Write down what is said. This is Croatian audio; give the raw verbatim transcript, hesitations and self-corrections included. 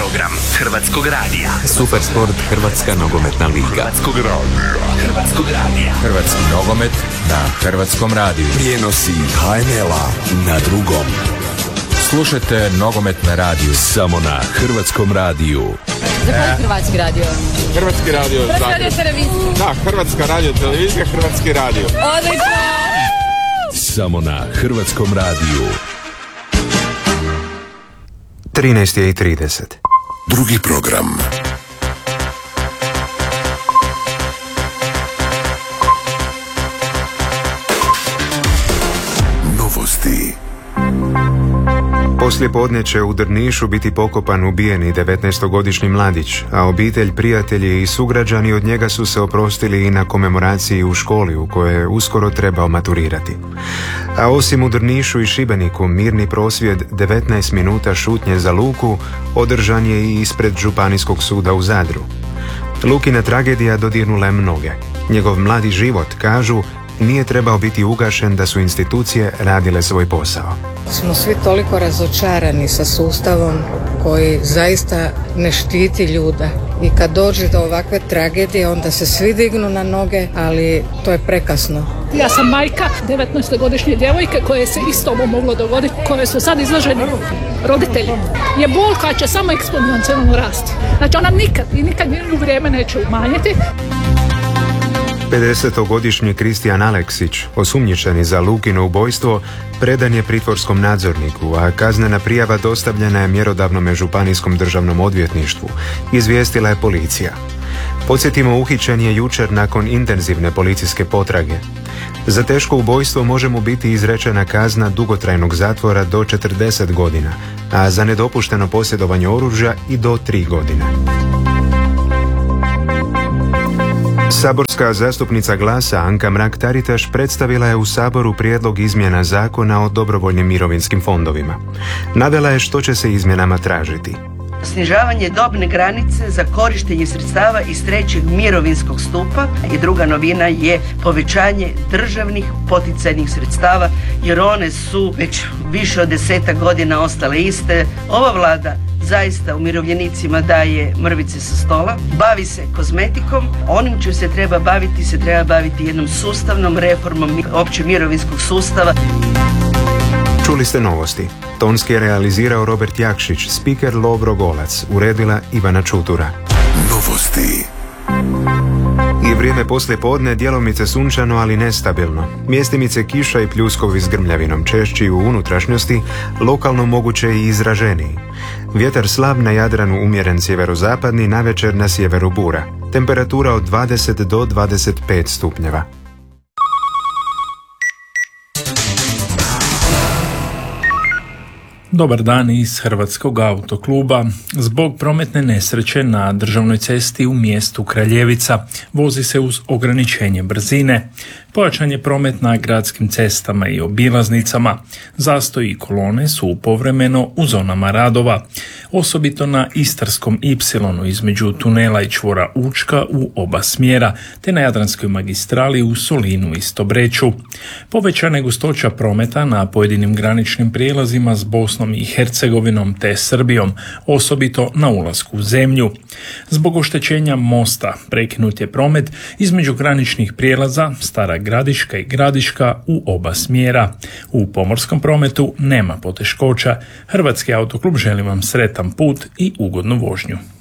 program Hrvatskog radija. Super sport Hrvatska nogometna liga. Hrvatskog radija. Hrvatskog radija. Hrvatski nogomet na Hrvatskom radiju. Prijenosi ha en el-a na drugom. Slušajte nogomet na radiju. Samo na Hrvatskom radiju. Zahvaljujem Hrvatski radio. Hrvatski radio. Hrvatska radio televizija. Da, Hrvatska radio televizija, Hrvatski radio. Odlično! Samo na Hrvatskom radiju. trinaest je i trideset. Drugi program. Novosti. Poslije podne će u Drnišu biti pokopan ubijeni devetnaestogodišnji mladić, a obitelj, prijatelji i sugrađani od njega su se oprostili i na komemoraciji u školi u kojoj je uskoro trebao maturirati. A osim u Drnišu i Šibeniku, mirni prosvjed devetnaest minuta šutnje za Luku održan je i ispred Županijskog suda u Zadru. Lukina tragedija dodirnula je mnoge. Njegov mladi život, kažu, nije trebao biti ugašen da su institucije radile svoj posao. Smo svi toliko razočarani sa sustavom koji zaista ne štiti ljude. I kad dođe do ovakve tragedije, onda se svi dignu na noge, ali to je prekasno. Ja sam majka devetnaestogodišnje djevojke koje se isto ovo moglo dogoditi, koje su sad izloženi roditelji. Je bol koja će samo eksponencijalno rasti. Znači ona nikad i nikad u vrijeme neće umanjiti. pedesetogodišnji Kristijan Aleksić, osumnjičeni za Lukino ubojstvo, predan je pritvorskom nadzorniku, a kaznena prijava dostavljena je mjerodavnome županijskom državnom odvjetništvu, izvijestila je policija. Podsjetimo, uhićen je jučer nakon intenzivne policijske potrage. Za teško ubojstvo može mu biti izrečena kazna dugotrajnog zatvora do četrdeset godina, a za nedopušteno posjedovanje oružja i do tri godine. Saborska zastupnica Glasa Anka Mrak-Taritaš predstavila je u Saboru prijedlog izmjena zakona o dobrovoljnim mirovinskim fondovima. Navela je što će se izmjenama tražiti. Snižavanje dobne granice za korištenje sredstava iz trećeg mirovinskog stupa i druga novina je povećanje državnih poticajnih sredstava jer one su već više od desetak godina ostale iste. Ova vlada zaista umirovljenicima daje mrvice sa stola, bavi se kozmetikom, onim čim se treba baviti se treba baviti jednom sustavnom reformom opće mirovinskog sustava. Čuli ste novosti. Tonski je realizirao Robert Jakšić, spiker Lovro Golac, uredila Ivana Čutura. Novosti. I vrijeme poslije podne djelomice sunčano, ali nestabilno. Mjestimice kiša i pljuskovi s grmljavinom, češći u unutrašnjosti, lokalno moguće i izraženiji. Vjetar slab na Jadranu, umjeren sjeverozapadni, navečer na sjeveru bura. Temperatura od dvadeset do dvadeset pet stupnjeva. Dobar dan iz Hrvatskog autokluba. Zbog prometne nesreće na državnoj cesti u mjestu Kraljevica vozi se uz ograničenje brzine. Pojačan je promet na gradskim cestama i obilaznicama. Zastoji i kolone su povremeno u zonama radova, osobito na Istarskom ipsilonu između tunela i čvora Učka u oba smjera, te na Jadranskoj magistrali u Solinu i Stobreću. Povećana je gustoća prometa na pojedinim graničnim prijelazima s Bosnom i Hercegovinom te Srbijom, osobito na ulasku u zemlju. Zbog oštećenja mosta prekinut je promet između graničnih prijelaza Stara Gradiška i Gradiška u oba smjera. U pomorskom prometu nema poteškoća. Hrvatski autoklub želi vam sretan put i ugodnu vožnju.